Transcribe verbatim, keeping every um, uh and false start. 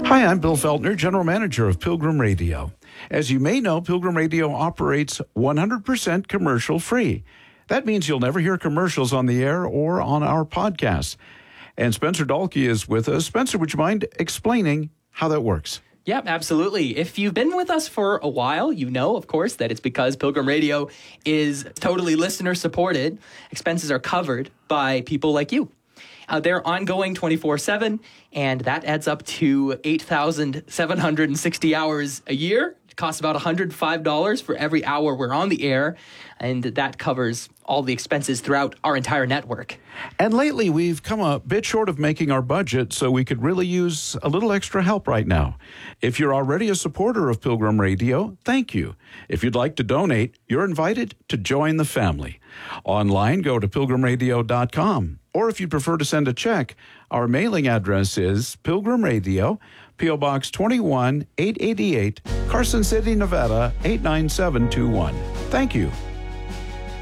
Hi, I'm Bill Feltner, General Manager of Pilgrim Radio. As you may know, Pilgrim Radio operates one hundred percent commercial free. That means you'll never hear commercials on the air or on our podcasts. And Spencer Dalkey is with us. Spencer, would you mind explaining how that works? Yeah, absolutely. If you've been with us for a while, you know, of course, that it's because Pilgrim Radio is totally listener supported. Expenses are covered by people like you. Uh, they're ongoing twenty-four seven, and that adds up to eight thousand seven hundred sixty hours a year. It costs about one hundred five dollars for every hour we're on the air, and that covers all the expenses throughout our entire network. And lately, we've come a bit short of making our budget, so we could really use a little extra help right now. If you're already a supporter of Pilgrim Radio, thank you. If you'd like to donate, you're invited to join the family. Online, go to pilgrim radio dot com. Or if you prefer to send a check, our mailing address is Pilgrim Radio, P O Box twenty-one, eight eighty-eight, Carson City, Nevada, eight nine seven two one. Thank you.